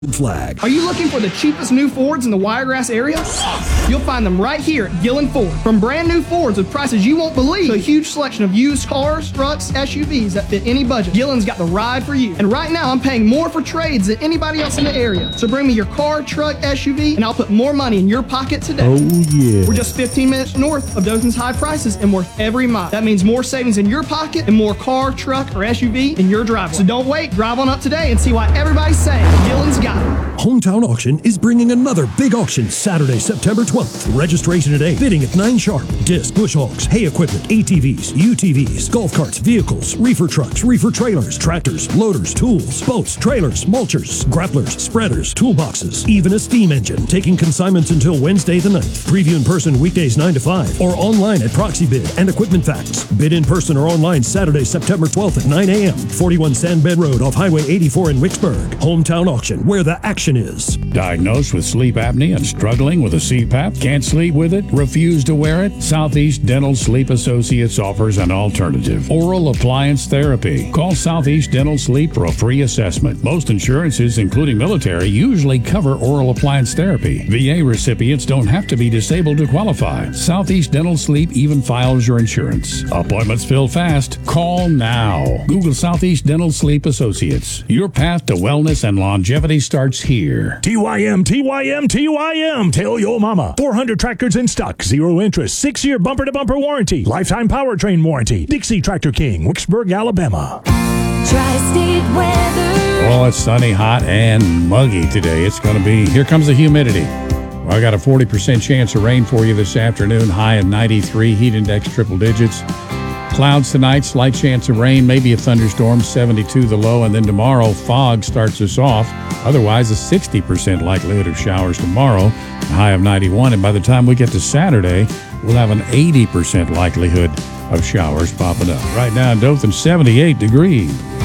flag. Are you looking for the cheapest new Fords in the Wiregrass area? You'll find them right here at Gillen Ford. From brand new Fords with prices you won't believe to a huge selection of used cars, trucks, SUVs that fit any budget, Gillen's got the ride for you. And right now I'm paying more for trades than anybody else in the area. So bring me your car, truck, SUV, and I'll put more money in your pocket today. Oh yeah. We're just 15 minutes north of Dothan's high prices and worth every mile. That means more savings in your pocket and more car, truck, or SUV in your driveway. So don't wait, drive on up today and see why everybody's saying Gillen's got it. Hometown Auction is bringing another big auction Saturday, September 12th. Registration at 8. Bidding at 9 sharp. Disc, bush hogs, hay equipment, ATVs, UTVs, golf carts, vehicles, reefer trucks, reefer trailers, tractors, loaders, tools, boats, trailers, mulchers, grapplers, spreaders, toolboxes, even a steam engine. Taking consignments until Wednesday the 9th. Preview in person weekdays 9 to 5 or online at Proxy Bid and Equipment Facts. Bid in person or online Saturday, September 12th at 9 a.m. 41 Sandbed Road off Highway 84 in Wicksburg. Hometown Auction, where the action is. Diagnosed with sleep apnea and struggling with a CPAP? Can't sleep with it? Refuse to wear it? Southeast Dental Sleep Associates offers an alternative. Oral appliance therapy. Call Southeast Dental Sleep for a free assessment. Most insurances, including military, usually cover oral appliance therapy. VA recipients don't have to be disabled to qualify. Southeast Dental Sleep even files your insurance. Appointments fill fast. Call now. Google Southeast Dental Sleep Associates. Your path to wellness and longevity starts here. TYM, TYM, TYM. Tell your mama. 400 tractors in stock. 0 interest. 6-year bumper-to-bumper warranty. Lifetime powertrain warranty. Dixie Tractor King, Wicksburg, Alabama. Tri-State weather. Oh, it's sunny, hot, and muggy today. It's going to be, here comes the humidity. Well, I got a 40% chance of rain for you this afternoon. High of 93, heat index triple digits. Clouds tonight, slight chance of rain, maybe a thunderstorm, 72 the low, and then tomorrow fog starts us off. Otherwise, a 60% likelihood of showers tomorrow, a high of 91. And by the time we get to Saturday, we'll have an 80% likelihood of showers popping up. Right now in Dothan, 78 degrees.